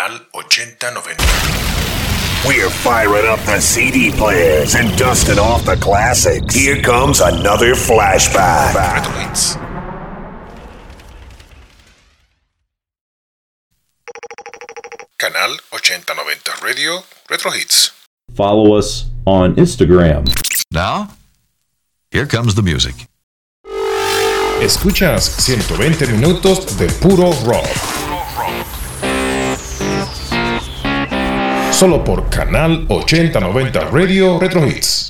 Canal 8090. We're firing up the CD players and dusting off the classics. Here comes another flashback. Retro Hits. Canal 8090 Radio Retro Hits. Follow us on Instagram. Now, here comes the music. Escuchas 120 minutos de puro rock. Solo por Canal 8090 Radio Retro Hits.